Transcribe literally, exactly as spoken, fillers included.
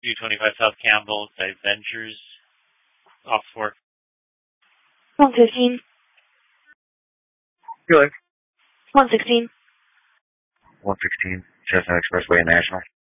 two twenty-five South Campbell, Site Ventures, off for one fifteen. Good. one sixteen. one sixteen, Chestnut Expressway National.